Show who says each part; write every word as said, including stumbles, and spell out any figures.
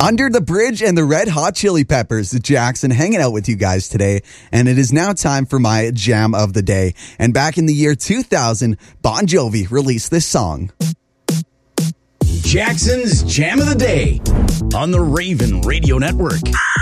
Speaker 1: Under the Bridge and the Red Hot Chili Peppers, Jackson hanging out with you guys today. And it is now time for my Jam of the Day. And back in the year two thousand, Bon Jovi released this song.
Speaker 2: Jackson's Jam of the Day on the Raven Radio Network.